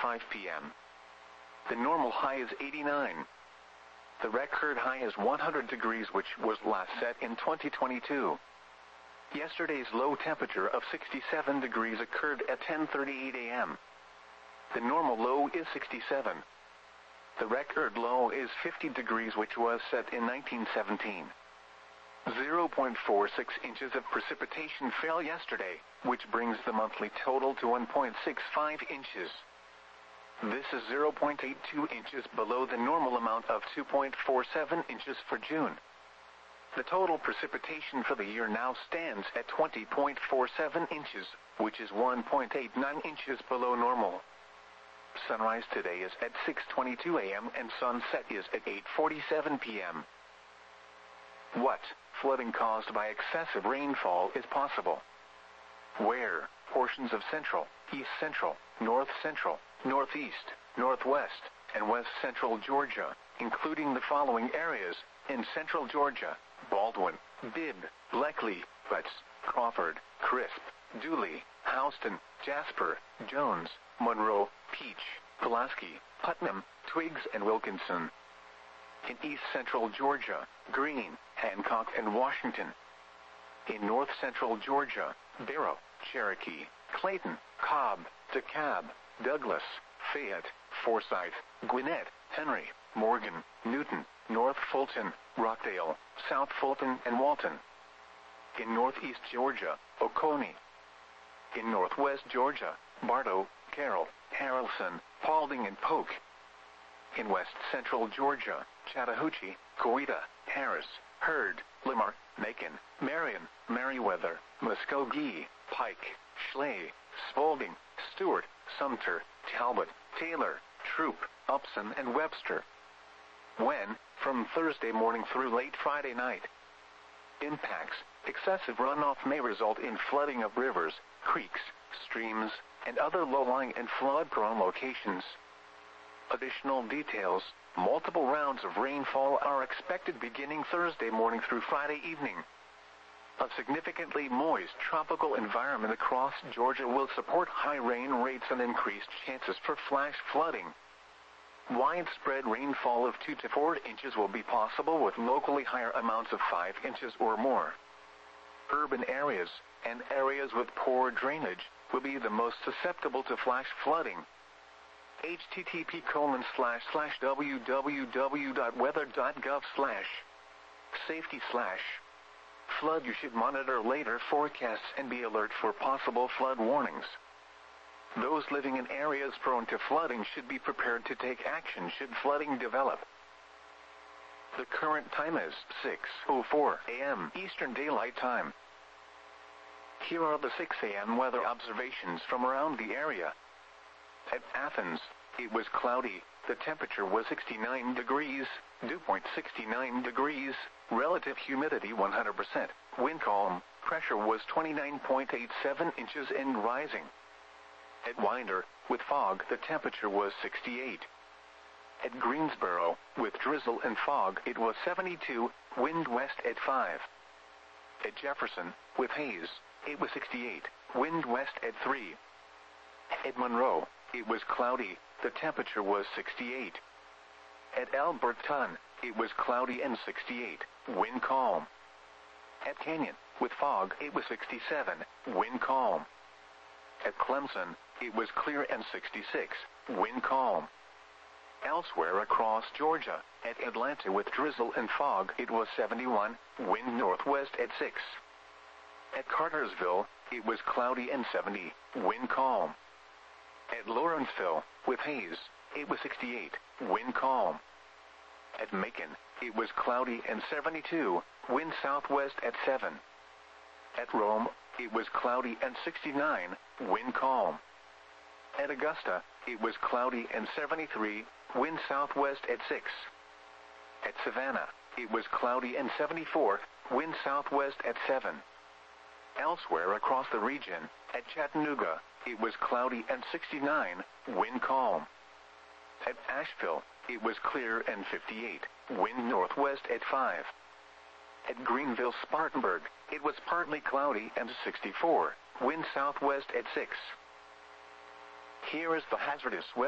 5 p.m. The normal high is 89. The record high is 100 degrees, which was last set in 2022. Yesterday's low temperature of 67 degrees occurred at 10:38 a.m. The normal low is 67. The record low is 50 degrees, which was set in 1917. 0.46 inches of precipitation fell yesterday, which brings the monthly total to 1.65 inches. This is 0.82 inches below the normal amount of 2.47 inches for June. The total precipitation for the year now stands at 20.47 inches, which is 1.89 inches below normal. Sunrise today is at 6:22 a.m. and sunset is at 8:47 p.m. What flooding caused by excessive rainfall is possible? Where? Portions of central, east central, north central, northeast, northwest, and west central Georgia, including the following areas: in central Georgia: Baldwin, Bibb, Bleckley, Butts, Crawford, Crisp, Dooley, Houston, Jasper, Jones, Monroe, Peach, Pulaski, Putnam, Twiggs, and Wilkinson. In east central Georgia: Greene, Hancock, and Washington. In north central Georgia: Barrow, Cherokee, Clayton, Cobb, DeKalb, Douglas, Fayette, Forsyth, Gwinnett, Henry, Morgan, Newton, North Fulton, Rockdale, South Fulton, and Walton. In northeast Georgia: Oconee. In northwest Georgia: Bartow, Carroll, Haralson, Paulding, and Polk. In west central Georgia: Chattahoochee, Coweta, Harris, Hurd, Lamar, Macon, Marion, Meriwether, Muskogee, Pike, Schley, Spalding, Stewart, Sumter, Talbot, Taylor, Troup, Upson, and Webster. When? From Thursday morning through late Friday night. Impacts: excessive runoff may result in flooding of rivers, creeks, streams, and other low-lying and flood-prone locations. Additional details: multiple rounds of rainfall are expected beginning Thursday morning through Friday evening. A significantly moist tropical environment across Georgia will support high rain rates and increased chances for flash flooding. Widespread rainfall of 2 to 4 inches will be possible, with locally higher amounts of 5 inches or more. Urban areas and areas with poor drainage will be the most susceptible to flash flooding. http://www.weather.gov/safety/ flood. You should monitor later forecasts and be alert for possible flood warnings. Those living in areas prone to flooding should be prepared to take action should flooding develop. The current time is 6:04 a.m. Eastern Daylight Time. Here are the 6 a.m. weather observations from around the area. At Athens, it was cloudy. The temperature was 69 degrees, dew point 69 degrees, relative humidity 100%, wind calm, pressure was 29.87 inches and rising. At Winder, with fog, the temperature was 68. At Greensboro, with drizzle and fog, it was 72, wind west at 5. At Jefferson, with haze, it was 68, wind west at 3. At Monroe, it was cloudy, the temperature was 68. At Alberton, it was cloudy and 68, wind calm. At Canyon, with fog, it was 67, wind calm. At Clemson, it was clear and 66, wind calm. Elsewhere across Georgia, at Atlanta with drizzle and fog, it was 71, wind northwest at 6. At Cartersville, it was cloudy and 70, wind calm. At Lawrenceville, with haze, it was 68, wind calm. At Macon, it was cloudy and 72, wind southwest at 7. At Rome, it was cloudy and 69, wind calm. At Augusta, it was cloudy and 73, wind southwest at 6. At Savannah, it was cloudy and 74, wind southwest at 7. Elsewhere across the region, at Chattanooga, it was cloudy and 69, wind calm. At Asheville, it was clear and 58, wind northwest at 5. At Greenville-Spartanburg, it was partly cloudy and 64, wind southwest at 6. Here is the hazardous weather